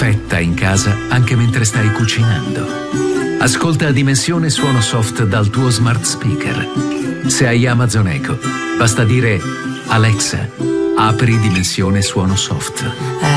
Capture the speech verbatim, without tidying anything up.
perfetta in casa anche mentre stai cucinando. Ascolta Dimensione Suono Soft dal tuo smart speaker. Se hai Amazon Echo, basta dire Alexa, apri Dimensione Suono Soft.